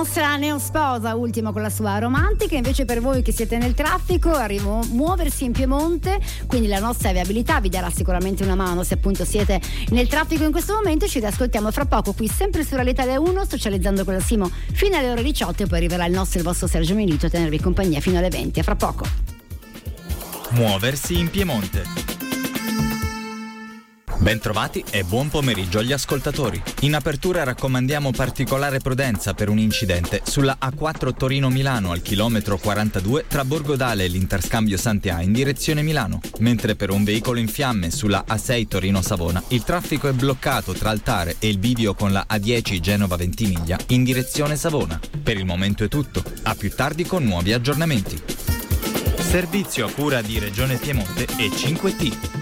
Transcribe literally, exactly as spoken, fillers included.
Nostra neosposa, ultimo con la sua romantica. Invece per voi che siete nel traffico, arrivo muoversi in Piemonte, quindi la nostra viabilità vi darà sicuramente una mano se appunto siete nel traffico in questo momento. Ci riascoltiamo fra poco qui sempre su Radio Italia uno, socializzando con la Simo fino alle ore diciotto, e poi arriverà il nostro, il vostro Sergio Milito a tenervi compagnia fino alle venti. A fra poco. Muoversi in Piemonte. Bentrovati e buon pomeriggio agli ascoltatori. In apertura raccomandiamo particolare prudenza per un incidente sulla A quattro Torino-Milano al chilometro quarantadue tra Borgodale e l'Interscambio Santea in direzione Milano, mentre per un veicolo in fiamme sulla A sei Torino-Savona il traffico è bloccato tra Altare e il bivio con la A dieci Genova-Ventimiglia in direzione Savona. Per il momento è tutto, a più tardi con nuovi aggiornamenti. Servizio a cura di Regione Piemonte e cinque T.